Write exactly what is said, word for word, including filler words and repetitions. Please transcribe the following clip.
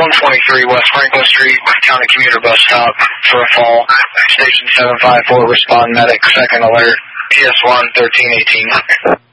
one twenty-three West Franklin Street, County Commuter Bus Stop for a fall. Station seven five four, respond medic, second alert. P S one, thirteen eighteen.